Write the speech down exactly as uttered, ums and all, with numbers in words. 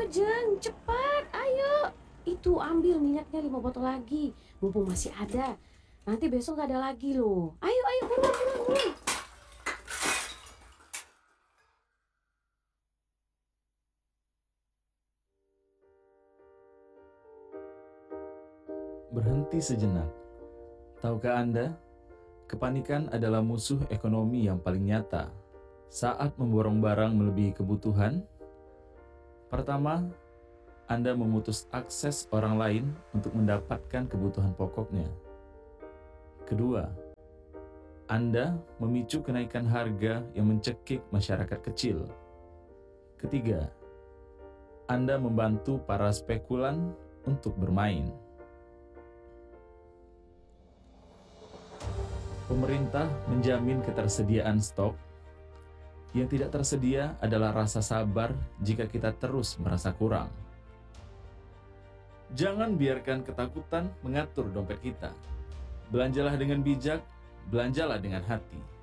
Jeng, cepat, ayo. Itu ambil minyaknya lima botol lagi, mumpung masih ada. Nanti besok nggak ada lagi loh. Ayo, ayo, buruan, buruan, buruan. Berhenti sejenak. Tahukah Anda, kepanikan adalah musuh ekonomi yang paling nyata. Saat memborong barang melebihi kebutuhan, pertama, Anda memutus akses orang lain untuk mendapatkan kebutuhan pokoknya. Kedua, Anda memicu kenaikan harga yang mencekik masyarakat kecil. Ketiga, Anda membantu para spekulan untuk bermain. Pemerintah menjamin ketersediaan stok. Yang tidak tersedia adalah rasa sabar jika kita terus merasa kurang. Jangan biarkan ketakutan mengatur dompet kita. Belanjalah dengan bijak, belanjalah dengan hati.